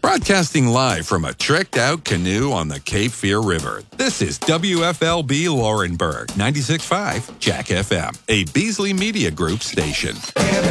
Broadcasting live from a tricked-out canoe on the Cape Fear River, this is WFLB Laurinburg, 96.5 Jack FM, a Beasley Media Group station.